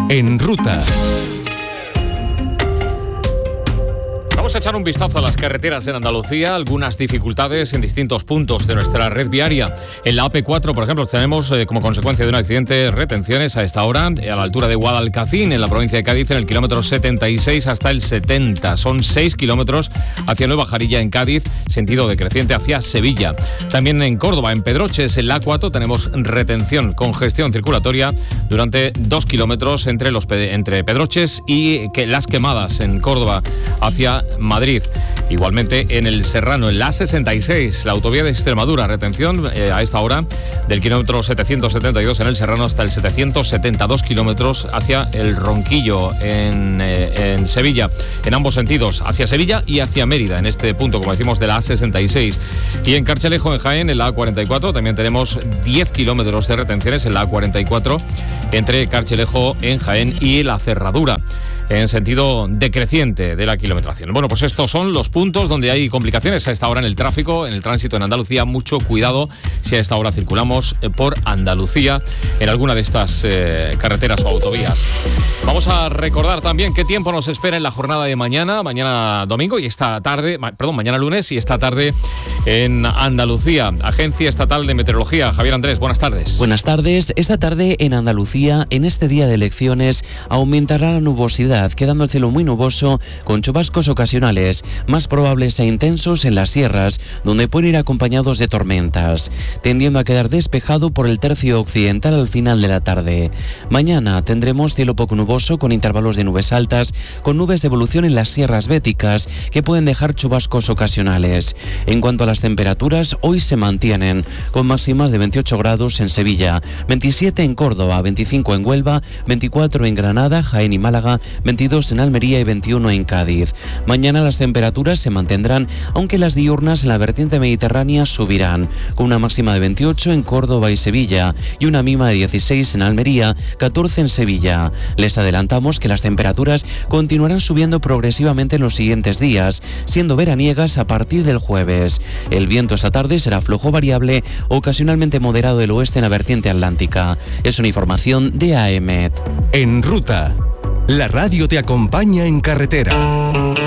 En Ruta. Vamos a echar un vistazo a las carreteras en Andalucía, algunas dificultades en distintos puntos de nuestra red viaria. En la AP4, por ejemplo, tenemos como consecuencia de un accidente retenciones a esta hora a la altura de Guadalcacín, en la provincia de Cádiz, en el kilómetro 76 hasta el 70. Son 6 kilómetros hacia Nueva Jarilla en Cádiz, sentido decreciente hacia Sevilla. También en Córdoba, en Pedroches, en la A4, tenemos retención, congestión circulatoria durante 2 kilómetros entre Pedroches y Las Quemadas, en Córdoba, hacia Madrid. Igualmente en el Serrano, en la A66, la autovía de Extremadura, retención a esta hora del kilómetro 772 en el Serrano hasta el 772 kilómetros hacia el Ronquillo en Sevilla, en ambos sentidos, hacia Sevilla y hacia Mérida, en este punto, como decimos, de la A66. Y en Carchelejo, en Jaén, en la A44, también tenemos 10 kilómetros de retenciones en la A44 entre Carchelejo en Jaén y La Cerradura, en sentido decreciente de la kilometración. Bueno, pues estos son los puntos donde hay complicaciones a esta hora en el tráfico, en el tránsito en Andalucía. Mucho cuidado si a esta hora circulamos por Andalucía en alguna de estas carreteras o autovías. Vamos a recordar también qué tiempo nos espera en la jornada de mañana domingo y mañana lunes y esta tarde en Andalucía. Agencia Estatal de Meteorología. Javier Andrés, buenas tardes. Buenas tardes. Esta tarde en Andalucía, en este día de elecciones, aumentará la nubosidad, quedando el cielo muy nuboso con chubascos ocasionales, más probables e intensos en las sierras, donde pueden ir acompañados de tormentas, tendiendo a quedar despejado por el tercio occidental al final de la tarde. Mañana tendremos cielo poco nuboso con intervalos de nubes altas, con nubes de evolución en las sierras béticas que pueden dejar chubascos ocasionales. En cuanto a las temperaturas, hoy se mantienen, con máximas de 28 grados en Sevilla, 27 en Córdoba, 25 en Huelva, 24 en Granada, Jaén y Málaga, 22 en Almería y 21 en Cádiz. Mañana las temperaturas se mantendrán, aunque las diurnas en la vertiente mediterránea subirán, con una máxima de 28 en Córdoba y Sevilla y una mínima de 16 en Almería, 14 en Sevilla. Les adelantamos que las temperaturas continuarán subiendo progresivamente en los siguientes días, siendo veraniegas a partir del jueves. El viento esta tarde será flojo variable, ocasionalmente moderado del oeste en la vertiente atlántica. Es una información de AEMET. En Ruta, la radio te acompaña en carretera.